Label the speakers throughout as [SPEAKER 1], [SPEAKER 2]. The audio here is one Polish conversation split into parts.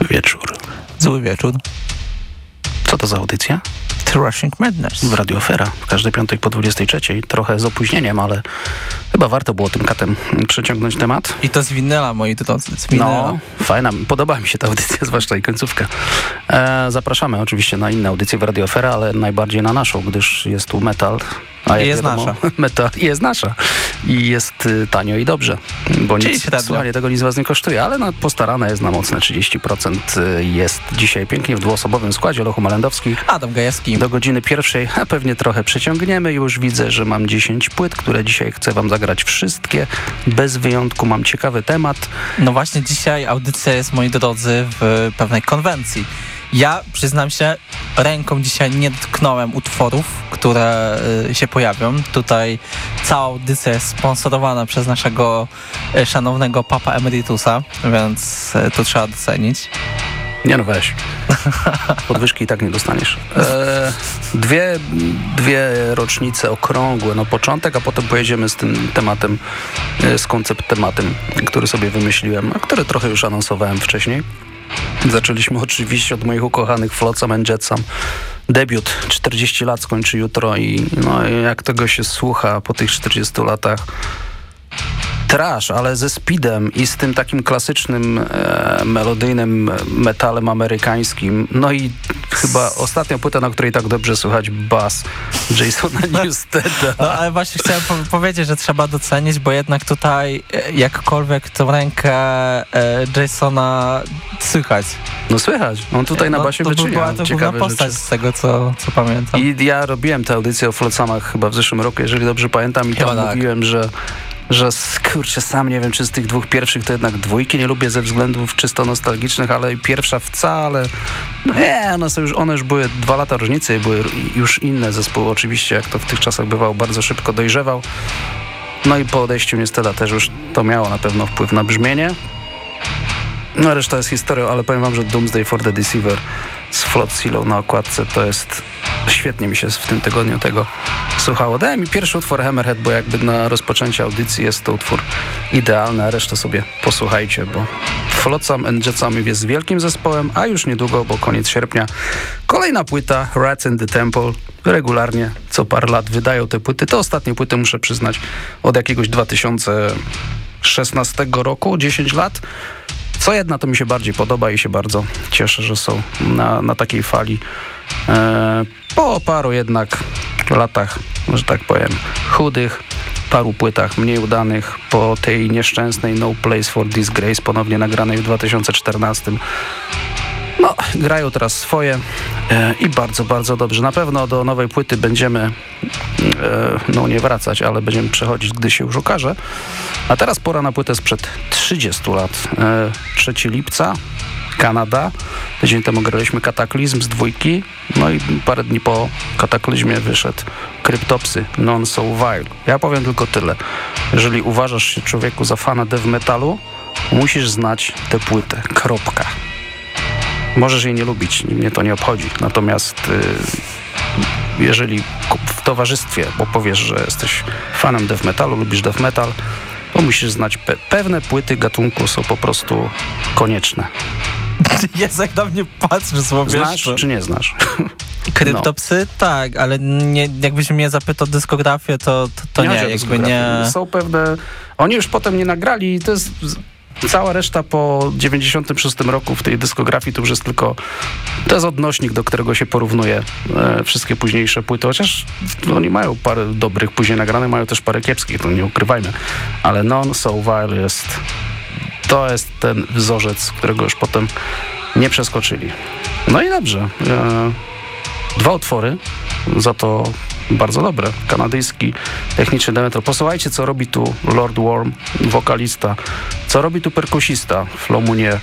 [SPEAKER 1] wieczór.
[SPEAKER 2] Zły wieczór.
[SPEAKER 1] Co to za audycja?
[SPEAKER 2] Thrashing Madness.
[SPEAKER 1] W Radio Afera. Każdy piątek po 23. Trochę z opóźnieniem, ale chyba warto było tym katem przeciągnąć temat.
[SPEAKER 2] I to z winyla, moi drodzy. Z winyla.
[SPEAKER 1] No, fajna. Podoba mi się ta audycja, zwłaszcza i końcówka. Zapraszamy oczywiście na inne audycje w Radio Afera, ale najbardziej na naszą, gdyż jest tu metal. A jak
[SPEAKER 2] jest
[SPEAKER 1] wiadomo,
[SPEAKER 2] nasza.
[SPEAKER 1] Metal jest nasza. I jest tanio i dobrze. Bo nic, słuchanie, tego nic z was nie kosztuje, ale postarane jest na mocne 30%. Jest dzisiaj pięknie w dwuosobowym składzie. Lochu Malendowski.
[SPEAKER 2] Adam Gajewski.
[SPEAKER 1] Do godziny 1, a pewnie trochę przeciągniemy. Już widzę, że mam 10 płyt, które dzisiaj chcę wam zagrać wszystkie. Bez wyjątku mam ciekawy temat.
[SPEAKER 2] No właśnie dzisiaj audycja jest, moi drodzy, w pewnej konwencji. Ja, przyznam się, ręką dzisiaj nie dotknąłem utworów, które się pojawią. Tutaj cała audycja jest sponsorowana przez naszego szanownego Papa Emeritusa, więc to trzeba docenić.
[SPEAKER 1] Nie no, weź. Podwyżki i tak nie dostaniesz. Dwie rocznice okrągłe, no początek, a potem pojedziemy z tym tematem, z koncept tematem, który sobie wymyśliłem, a który trochę już anonsowałem wcześniej. Zaczęliśmy oczywiście od moich ukochanych Flotsam and Jetsam. Debiut 40 lat skończy jutro i no, jak tego się słucha po tych 40 latach. Trash, ale ze speedem i z tym takim klasycznym melodyjnym metalem amerykańskim. No i chyba ostatnia płyta, na której tak dobrze słychać bas Jasona Newsteda.
[SPEAKER 2] No ale właśnie chciałem powiedzieć, że trzeba docenić, bo jednak tutaj jakkolwiek tą rękę Jasona słychać.
[SPEAKER 1] No słychać, on tutaj na basie wyczynia.
[SPEAKER 2] To była postać z tego, co pamiętam.
[SPEAKER 1] I ja robiłem tę audycję o Flotsamach chyba w zeszłym roku, jeżeli dobrze pamiętam, i tam mówiłem, że kurczę, sam nie wiem, czy z tych dwóch pierwszych to jednak dwójki nie lubię ze względów czysto nostalgicznych, ale pierwsza wcale, one już były 2 lata różnicy i były już inne zespoły, oczywiście, jak to w tych czasach bywało, bardzo szybko dojrzewał. No i po odejściu Newsteda też już to miało na pewno wpływ na brzmienie. No reszta jest historią, ale powiem wam, że Doomsday for the Deceiver z Flotsilo na okładce to jest... Świetnie mi się w tym tygodniu tego słuchało. Dałem mi pierwszy utwór Hammerhead, bo jakby na rozpoczęcie audycji jest to utwór idealny, a resztę sobie posłuchajcie, bo Flotsam and Jetsam jest wielkim zespołem, a już niedługo, bo koniec sierpnia, kolejna płyta Rats in the Temple. Regularnie co parę lat wydają te płyty. Te ostatnie płyty, muszę przyznać, od jakiegoś 2016 roku, 10 lat. Co jedna to mi się bardziej podoba i się bardzo cieszę, że są na takiej fali. Po paru jednak latach, że tak powiem, chudych, paru płytach mniej udanych, po tej nieszczęsnej No Place for Disgrace, ponownie nagranej w 2014. No, grają teraz swoje i bardzo, bardzo dobrze. Na pewno do nowej płyty będziemy nie wracać, ale będziemy przechodzić, gdy się już ukaże. A teraz pora na płytę sprzed 30 lat. 3 lipca, Kanada. Tydzień temu graliśmy Kataklizm z 2. No i parę dni po Kataklizmie wyszedł Cryptopsy, Non So Vile. Ja powiem tylko tyle. Jeżeli uważasz się, człowieku, za fana death metalu, musisz znać tę płytę. Kropka. Możesz jej nie lubić, mnie to nie obchodzi. Natomiast jeżeli w towarzystwie, bo powiesz, że jesteś fanem death metalu, lubisz death metal, to musisz znać pewne płyty gatunku, są po prostu konieczne.
[SPEAKER 2] Jest, jak na mnie patrzysz,
[SPEAKER 1] znasz czy nie znasz?
[SPEAKER 2] Kryptopsy? Tak, ale nie, jakbyś mnie zapytał dyskografię, to nie, jakby nie...
[SPEAKER 1] Są pewne... Oni już potem nie nagrali i to jest... Cała reszta po 96 roku w tej dyskografii to już jest tylko... To jest odnośnik, do którego się porównuje wszystkie późniejsze płyty, chociaż oni mają parę dobrych później nagranych, mają też parę kiepskich, to nie ukrywajmy. Ale Non So Vile jest... To jest ten wzorzec, którego już potem nie przeskoczyli. No i dobrze. 2 utwory, za to bardzo dobre. Kanadyjski techniczny death metal. Posłuchajcie, co robi tu Lord Worm, wokalista. Co robi tu perkusista, Flo Munier.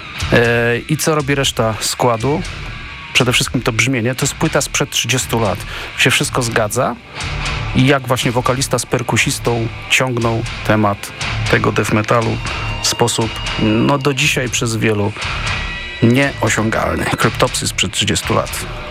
[SPEAKER 1] I co robi reszta składu. Przede wszystkim to brzmienie. To jest płyta sprzed 30 lat. Się wszystko zgadza. I jak właśnie wokalista z perkusistą ciągną temat tego death metalu w sposób, do dzisiaj przez wielu nieosiągalny. Cryptopsy sprzed 30 lat.